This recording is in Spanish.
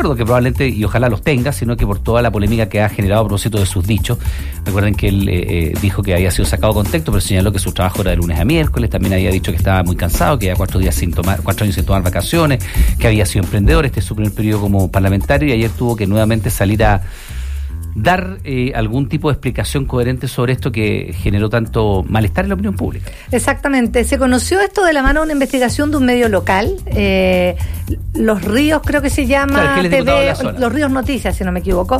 acuerdo que probablemente, y ojalá los tenga, sino que por toda la polémica que ha generado a propósito de sus dichos. Recuerden que él dijo que había sido sacado de contexto, pero señaló que su trabajo era de lunes a miércoles. También había dicho que estaba muy cansado, que lleva 4 años sin tomar vacaciones, que había sido emprendedor. Este es su primer periodo como parlamentario, y ayer tuvo que nuevamente salir a dar algún tipo de explicación coherente sobre esto que generó tanto malestar en la opinión pública. Exactamente. Se conoció esto de la mano de una investigación de un medio local, Los Ríos creo que se llama, claro, que TV, Los Ríos Noticias, si no me equivoco,